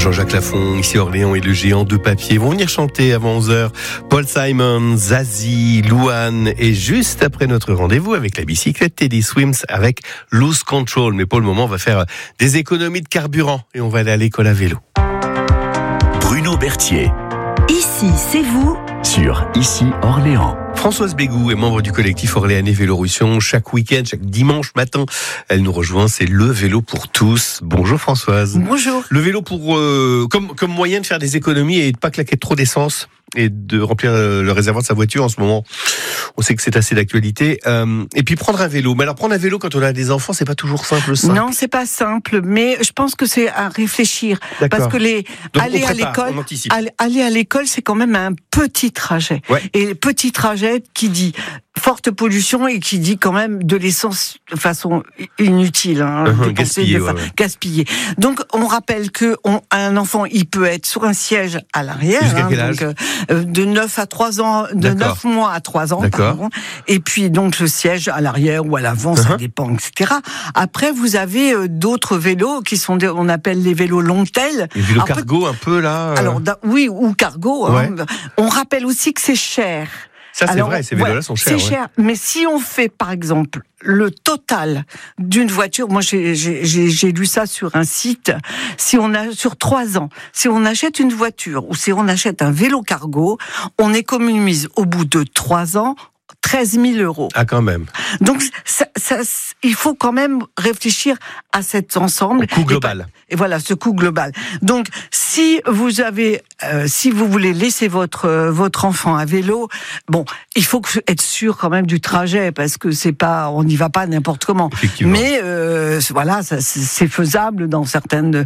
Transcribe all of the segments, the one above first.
Jean-Jacques Lafont, ici Orléans et le géant de papier vont venir chanter avant 11h. Paul Simon, Zazie, Louane et juste après notre rendez-vous avec la bicyclette Teddy Swims avec Lose Control. Mais pour le moment, on va faire des économies de carburant et on va aller à l'école à vélo. Bruno Berthier. Ici, c'est vous. Sur Ici Orléans. Françoise Bégou est membre du collectif Orléanais Vélorussion. Chaque week-end, chaque dimanche matin, elle nous rejoint. C'est le vélo pour tous. Bonjour Françoise. Bonjour. Le vélo pour comme moyen de faire des économies et de pas claquer trop d'essence et de remplir le réservoir de sa voiture en ce moment. On sait que c'est assez d'actualité. Et puis prendre un vélo. Mais alors prendre un vélo quand on a des enfants, c'est pas toujours simple. Non, c'est pas simple, mais je pense que c'est à réfléchir. D'accord. Parce que aller à l'école, c'est quand même un petit trajet. Ouais. Et petit trajet qui dit forte pollution et qui dit quand même de l'essence de façon inutile, gaspillée. Donc on rappelle que un enfant, il peut être sur un siège à l'arrière, jusqu'à quel âge? donc, de 9 à 3 ans, de 9 mois à 3 ans, pardon. Et puis donc le siège à l'arrière ou à l'avant, ça dépend, etc. Après, vous avez d'autres vélos qui sont, on appelle les vélos long-tail. Les vélos cargo un peu là. Alors oui, ou cargo. Ouais. On rappelle aussi que c'est cher. Ça c'est vrai, ces vélos-là sont chers. C'est cher, mais si on fait par exemple le total d'une voiture, moi j'ai lu ça sur un site, si on a sur 3 ans, si on achète une voiture ou si on achète un vélo cargo, on économise au bout de 3 ans 13 000 euros. Ah, quand même. Donc, il faut quand même réfléchir à cet ensemble. Le coût global. Et voilà, ce coût global. Donc, si vous voulez laisser votre enfant à vélo, bon, il faut être sûr quand même du trajet, parce que on n'y va pas n'importe comment. Mais, voilà, c'est faisable dans certains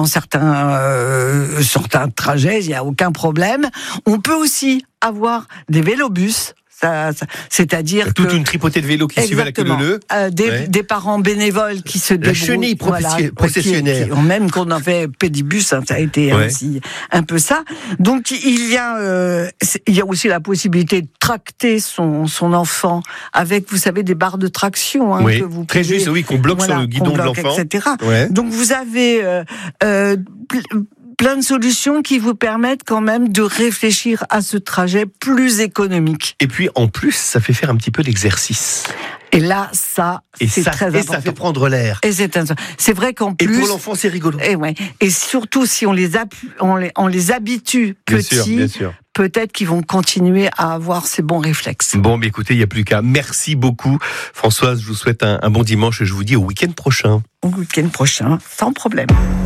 trajets, il n'y a aucun problème. On peut aussi avoir des vélobus. C'est-à-dire toute une tripotée de vélos qui suivent à la queue leu. Des parents bénévoles qui se débrouillent. La chenille processionnaire. Même qu'on avait pédibus, ça a été aussi un peu ça. Donc il y a aussi la possibilité de tracter son enfant avec, vous savez, des barres de traction. Oui, que vous très juste, qu'on bloque sur le guidon de l'enfant. Etc. Ouais. Donc vous avez plein de solutions qui vous permettent quand même de réfléchir à ce trajet plus économique. Et puis, en plus, ça fait faire un petit peu d'exercice. Et là, c'est très important. Et ça fait prendre l'air. Et c'est vrai qu'en plus... Et pour l'enfant, c'est rigolo. Et surtout, si on les habitue petits, bien sûr. Peut-être qu'ils vont continuer à avoir ces bons réflexes. Bon, mais écoutez, il n'y a plus qu'à. Merci beaucoup, Françoise. Je vous souhaite un bon dimanche et je vous dis au week-end prochain. Au week-end prochain, sans problème.